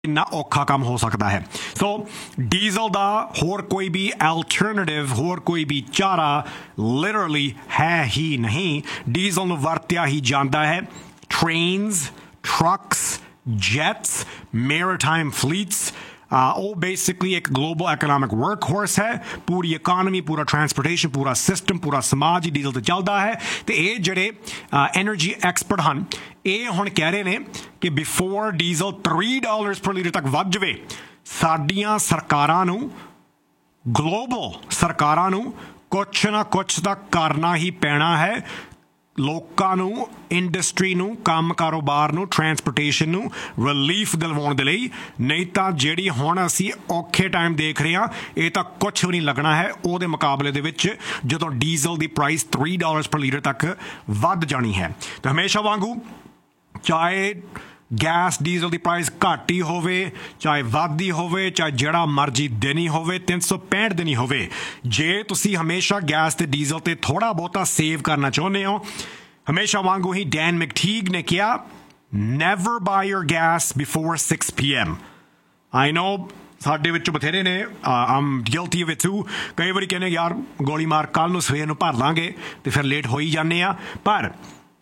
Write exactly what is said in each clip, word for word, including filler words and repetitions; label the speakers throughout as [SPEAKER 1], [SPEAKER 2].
[SPEAKER 1] ਇੰਨਾ ਔਖਾ ਕੰਮ ਹੋ ਸਕਦਾ ਹੈ। ਸੋ ਡੀਜ਼ਲ ਦਾ ਹੋਰ ਕੋਈ ਵੀ ਐਲਟਰਨੇਟਿਵ, ਹੋਰ ਕੋਈ ਵੀ ਚਾਰਾ ਲਿਟਰਲੀ ਹੈ ਹੀ ਨਹੀਂ। ਡੀਜ਼ਲ ਨੂੰ ਵਰਤਿਆ ਹੀ ਜਾਂਦਾ ਹੈ। Trains, trucks, gents, maritime fleets, ਉਹ ਬੇਸਿਕਲੀ ਇੱਕ ਗਲੋਬਲ ਐਕਨੋਮਿਕ ਵਰਕ ਹਾਰਸ ਹੈ। ਪੂਰੀ ਇਕਾਨਮੀ, ਪੂਰਾ ਟਰਾਂਸਪੋਰਟੇਸ਼ਨ, ਪੂਰਾ ਸਿਸਟਮ, ਪੂਰਾ ਸਮਾਜ ਹੀ ਡੀਜ਼ਲ 'ਤੇ ਚੱਲਦਾ ਹੈ। ਅਤੇ ਇਹ ਜਿਹੜੇ ਐਨਰਜੀ ਐਕਸਪਰਟ ਹਨ, ਇਹ ਹੁਣ ਕਹਿ ਰਹੇ ਨੇ ਕਿ ਬਿਫੋਰ ਡੀਜ਼ਲ ਥ੍ਰੀ ਡਾਲਰਸ ਪਰ ਲੀਟਰ ਤੱਕ ਵੱਧ ਜਾਵੇ, ਸਾਡੀਆਂ ਸਰਕਾਰਾਂ ਨੂੰ, ਗਲੋਬਲ ਸਰਕਾਰਾਂ ਨੂੰ ਕੁਛ ਨਾ ਕੁਛ ਤਾਂ ਕਰਨਾ ਹੀ ਪੈਣਾ ਹੈ। ਲੋਕਾਂ ਨੂੰ, ਇੰਡਸਟਰੀ ਨੂੰ, ਕੰਮ ਕਾਰੋਬਾਰ ਨੂੰ, ਟਰਾਂਸਪੋਰਟੇਸ਼ਨ ਨੂੰ ਰਿਲੀਫ ਦਿਲਵਾਉਣ ਦੇ ਲਈ। ਨਹੀਂ ਤਾਂ ਜਿਹੜੀ ਹੁਣ ਅਸੀਂ ਔਖੇ ਟਾਈਮ ਦੇਖ ਰਹੇ ਹਾਂ, ਇਹ ਤਾਂ ਕੁਛ ਵੀ ਨਹੀਂ ਲੱਗਣਾ ਹੈ ਉਹਦੇ ਮੁਕਾਬਲੇ ਦੇ ਵਿੱਚ ਜਦੋਂ ਡੀਜ਼ਲ ਦੀ ਪ੍ਰਾਈਸ ਥ੍ਰੀ ਡਾਲਰਸ ਪਰ ਲੀਟਰ ਤੱਕ ਵੱਧ ਜਾਣੀ ਹੈ। ਤਾਂ ਹਮੇਸ਼ਾ ਵਾਂਗੂ ਚਾਹੇ ਗੈਸ ਡੀਜ਼ਲ ਦੀ ਪ੍ਰਾਈਸ ਘੱਟ ਹੀ ਹੋਵੇ, ਚਾਹੇ ਵੱਧਦੀ ਹੋਵੇ, ਚਾਹੇ ਜਿਹੜਾ ਮਰਜ਼ੀ ਦਿਨ ਹੀ ਹੋਵੇ, ਤਿੰਨ ਸੌ ਪੈਂਹਠ ਦਿਨ ਹੀ ਹੋਵੇ, ਜੇ ਤੁਸੀਂ ਹਮੇਸ਼ਾ ਗੈਸ ਤੇ ਡੀਜ਼ਲ ਤੇ ਥੋੜ੍ਹਾ ਬਹੁਤਾ ਸੇਵ ਕਰਨਾ ਚਾਹੁੰਦੇ ਹੋ, ਹਮੇਸ਼ਾ ਵਾਂਗੂ ਹੀ ਡੈਨ ਮੈਕਟੀਗ ਨੇ ਕਿਹਾ, ਨੈਵਰ ਬਾਈ ਯੋਰ gas before six P M. ਆਈ ਨੋ ਸਾਡੇ ਵਿੱਚੋਂ ਬਥੇਰੇ ਨੇ, ਆਮ ਗਿਲਟੀ ਵਿਦ ਟੂ, ਕਈ ਵਾਰੀ ਕਹਿੰਦੇ ਯਾਰ ਗੋਲੀ ਮਾਰ ਕੱਲ੍ਹ ਨੂੰ ਸਵੇਰ ਨੂੰ ਭਰ ਲਾਂਗੇ ਅਤੇ ਫਿਰ ਲੇਟ ਹੋ ਹੀ ਜਾਂਦੇ ਆ। ਪਰ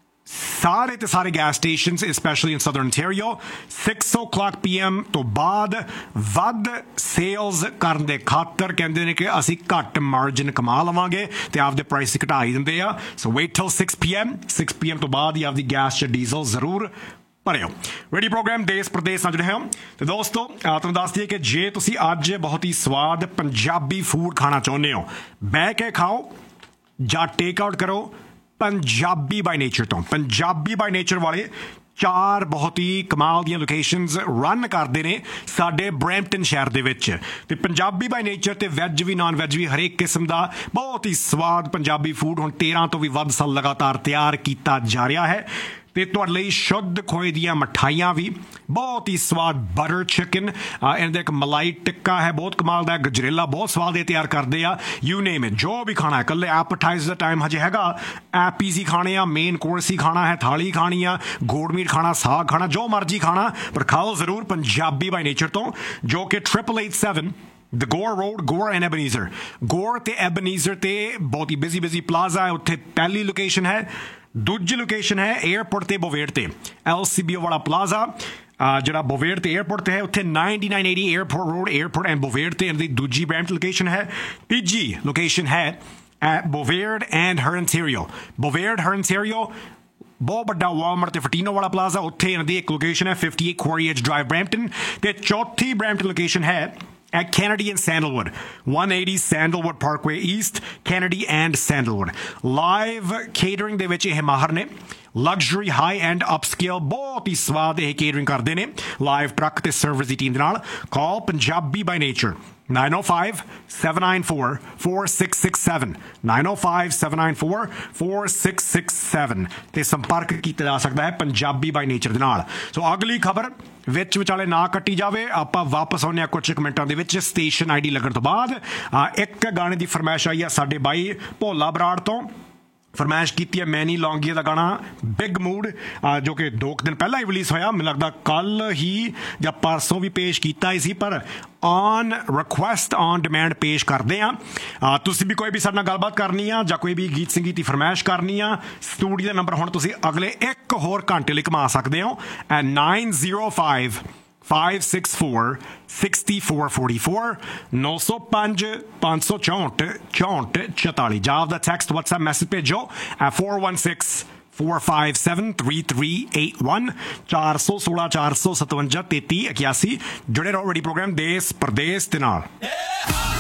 [SPEAKER 1] ਸਾਰੇ ਤੇ ਸਾਰੇ gas stations specially in southern ontario six O clock P M ਤੋਂ ਬਾਅਦ ਵੱਧ ਸੇਲਸ ਕਰਨ ਦੇ ਖਾਤਰ ਕਹਿੰਦੇ ਨੇ ਕਿ ਅਸੀਂ ਘੱਟ ਮਾਰਜਨ ਕਮਾ ਲਵਾਂਗੇ ਅਤੇ ਆਪਦੇ ਪ੍ਰਾਈਸ ਘਟਾ ਹੀ ਦਿੰਦੇ ਆ। ਸੋ wait till six P M six P M ਤੋਂ ਬਾਅਦ ਹੀ ਆਪਦੀ ਗੈਸ 'ਚ ਡੀਜ਼ਲ ਜ਼ਰੂਰ ਭਰਿਓ। ਰੇਡੀਓ ਪ੍ਰੋਗਰਾਮ ਦੇਸ਼ ਪ੍ਰਦੇਸ਼ ਨਾਲ ਜੁੜੇ ਹੋ। ਅਤੇ ਦੋਸਤੋ ਤੁਹਾਨੂੰ ਦੱਸ ਦਈਏ ਕਿ ਜੇ ਤੁਸੀਂ ਅੱਜ ਬਹੁਤ ਹੀ ਸਵਾਦ ਪੰਜਾਬੀ ਫੂਡ ਖਾਣਾ ਚਾਹੁੰਦੇ ਹੋ, ਬਹਿ ਕੇ ਖਾਓ ਜਾਂ ਟੇਕ ਆਊਟ ਕਰੋ, ਪੰਜਾਬੀ ਬਾਈ ਨੇਚਰ ਤੋਂ। ਪੰਜਾਬੀ ਬਾਈ ਨੇਚਰ ਵਾਲੇ ਚਾਰ ਬਹੁਤ ਹੀ ਕਮਾਲ ਦੀਆਂ ਲੋਕੇਸ਼ਨਸ ਰਨ ਕਰਦੇ ਨੇ ਸਾਡੇ ਬਰੈਂਪਟਨ ਸ਼ਹਿਰ ਦੇ ਵਿੱਚ। ਅਤੇ ਪੰਜਾਬੀ ਬਾਈ ਨੇਚਰ ਅਤੇ ਵੈੱਜ ਵੀ, ਨਾਨ ਵੈੱਜ ਵੀ, ਹਰੇਕ ਕਿਸਮ ਦਾ ਬਹੁਤ ਹੀ ਸਵਾਦ ਪੰਜਾਬੀ ਫੂਡ ਹੁਣ ਤੇਰ੍ਹਾਂ ਤੋਂ ਵੀ ਵੱਧ ਸਾਲ ਲਗਾਤਾਰ ਤਿਆਰ ਕੀਤਾ ਜਾ ਰਿਹਾ ਹੈ। ਅਤੇ ਤੁਹਾਡੇ ਲਈ ਸ਼ੁੱਧ ਖੋਏ ਦੀਆਂ ਮਠਾਈਆਂ ਵੀ, ਬਹੁਤ ਹੀ ਸਵਾਦ ਬਟਰ ਚਿਕਨ, ਇਹਨਾਂ ਦਾ ਇੱਕ ਮਲਾਈ ਟਿੱਕਾ ਹੈ ਬਹੁਤ ਕਮਾਲ ਦਾ, ਗਜਰੇਲਾ ਬਹੁਤ ਸਵਾਦ ਇਹ ਤਿਆਰ ਕਰਦੇ ਆ। ਯੂ ਨੇਮ ਇਟ, ਜੋ ਵੀ ਖਾਣਾ ਹੈ। ਇਕੱਲੇ ਐਪੇਟਾਈਜ਼ਰ ਦਾ ਟਾਈਮ ਹਜੇ ਹੈਗਾ, ਐਪੀਜ਼ ਹੀ ਖਾਣੇ ਆ, ਮੇਨ ਕੋਰਸ ਹੀ ਖਾਣਾ ਹੈ, ਥਾਲੀ ਖਾਣੀ ਆ, ਗੋੜ ਮੀਟ ਖਾਣਾ, ਸਾਗ ਖਾਣਾ, ਜੋ ਮਰਜ਼ੀ ਖਾਣਾ, ਪਰ ਖਾਓ ਜ਼ਰੂਰ ਪੰਜਾਬੀ ਬਾਈ ਨੇਚਰ ਤੋਂ, ਜੋ ਕਿ triple eight seven The Gore Road, Gore and Ebenezer, Gore ਤੇ Ebenezer ਤੇ ਬਹੁਤ ਹੀ ਬਿਜ਼ੀ ਬਿਜ਼ੀ ਪਲਾਜ਼ਾ ਹੈ, ਉੱਥੇ ਪਹਿਲੀ ਲੋਕੇਸ਼ਨ ਹੈ। ਦੂਜੀ ਲੋਕੇਸ਼ਨ ਹੈ ਏਅਰਪੋਰਟ ਤੇ ਬੋਵੇੜ ਤੇ, ਐਲ ਸੀ ਬੀ ਓ ਵਾਲਾ ਪਲਾਜ਼ਾ ਜਿਹੜਾ ਬੋਵੇੜ ਤੇ ਏਅਰਪੋਰਟ ਤੇ ਹੈ, ਉੱਥੇ ninety nine eighty airport road, airport and ਬੋਵੇੜ ਤੇ ਇਹਦੀ ਦੂਜੀ ਬ੍ਰਾਂਚ ਲੋਕੇਸ਼ਨ ਹੈ। ਤੀਜੀ ਲੋਕੇਸ਼ਨ ਹੈ ਐਟ ਬੋਵੇੜ ਐਂਡ ਹਰਨਟੇਰੀਓ, ਬੋਵੇੜ ਹਰਨਟੇਰੀਓ ਬਹੁਤ ਵੱਡਾ ਵਾਲਮਾਰਟ ਤੇ ਫਟੀਨੋ ਵਾਲਾ ਪਲਾਜ਼ਾ, ਉੱਥੇ ਇਹਨਾਂ ਦੀ ਇੱਕ ਲੋਕੇਸ਼ਨ ਹੈ ਫਿਫਟੀ ਏਟ ਕੁਆਰੀਏਜ ਡਰਾਈਵ ਬਰੈਂਪਟਨ। ਤੇ ਚੌਥੀ ਬਰੈਂਪਟਨ ਲੋਕੇਸ਼ਨ ਹੈ at Kennedy and Sandalwood, one eighty Sandalwood Parkway East, Kennedy and Sandalwood. Live catering ਦੇ ਵਿੱਚ ਇਹ ਮਾਹਰ ਨੇ, ਲਗਜ਼ਰੀ ਹਾਈ ਐਂਡ ਅਪਸਕੇਲ ਬਹੁਤ ਹੀ ਸਵਾਦ ਇਹ ਕੇਟਰਿੰਗ ਕਰਦੇ ਨੇ, ਲਾਈਵ ਟਰੱਕ ਤੇ ਸਰਵਿਸ ਦੀ ਟੀਮ ਦੇ ਨਾਲ। ਕਾਲ Punjabi by nature nine oh five, seven nine four, four six six seven, nine oh five, seven nine four, four six six seven ਤੇ ਸੰਪਰਕ ਕੀਤਾ ਜਾ ਸਕਦਾ ਹੈ ਪੰਜਾਬੀ ਬਾਈ ਨੇਚਰ ਦੇ ਨਾਲ। ਸੋ ਅਗਲੀ ਖਬਰ ਵਿੱਚ ਵਿਚਾਲੇ ਨਾ ਕੱਟੀ ਜਾਵੇ, ਆਪਾਂ ਵਾਪਸ ਆਉਂਦੇ ਹਾਂ ਕੁਝ ਕੁ ਮਿੰਟਾਂ ਦੇ ਵਿੱਚ ਸਟੇਸ਼ਨ ਆਈ ਡੀ ਲੱਗਣ ਤੋਂ ਬਾਅਦ। ਇੱਕ ਗਾਣੇ ਦੀ ਫਰਮਾਇਸ਼ ਆਈ ਆ ਸਾਡੇ ਬਾਈ ਭੋਲਾ ਬਰਾੜ ਤੋਂ, ਫਰਮਾਇਸ਼ ਕੀਤੀ ਹੈ ਮੈਨੀ ਲੌਂਗੀਆ ਦਾ ਗਾਣਾ ਬਿਗ ਮੂਡ, ਜੋ ਕਿ ਦੋ ਕੁ ਦਿਨ ਪਹਿਲਾਂ ਹੀ ਰਿਲੀਜ਼ ਹੋਇਆ, ਮੈਨੂੰ ਲੱਗਦਾ ਕੱਲ੍ਹ ਹੀ ਜਾਂ ਪਰਸੋਂ ਵੀ ਪੇਸ਼ ਕੀਤਾ ਹੀ ਸੀ, ਪਰ ਔਨ ਰਿਕੁਐਸਟ ਔਨ ਡਿਮਾਂਡ ਪੇਸ਼ ਕਰਦੇ ਹਾਂ। ਤੁਸੀਂ ਵੀ ਕੋਈ ਵੀ ਸਾਡੇ ਨਾਲ ਗੱਲਬਾਤ ਕਰਨੀ ਆ ਜਾਂ ਕੋਈ ਵੀ ਗੀਤ ਸੰਗੀਤ ਦੀ ਫਰਮਾਇਸ਼ ਕਰਨੀ ਆ, ਸਟੂਡੀਓ ਦਾ ਨੰਬਰ ਹੁਣ ਤੁਸੀਂ ਅਗਲੇ ਇੱਕ ਹੋਰ ਘੰਟੇ ਲਈ ਘੁਮਾ ਸਕਦੇ ਹੋ at nine zero five five six four, six four four four, ਨੌ ਸੌ ਪੰਜ ਪੰਜ ਸੌ ਚੌਂਹਠ ਚੌਂਹਠ ਚੁਤਾਲੀ। ਜਾਂ ਆਪਦਾ ਟੈਕਸਟ WhatsApp ਮੈਸੇਜ ਭੇਜੋ at four one six, four five seven, three three eight one, ਚਾਰ ਸੌ ਸੋਲਾਂ ਚਾਰ ਸੌ ਸਤਵੰਜਾ ਤੇਤੀ ਇਕਿਆਸੀ। ਜੁੜੇ ਰਹੋ ਰੇਡੀਓ ਪ੍ਰੋਗਰਾਮ ਦੇਸ਼ ਪ੍ਰਦੇਸ਼ ਦੇ ਨਾਲ।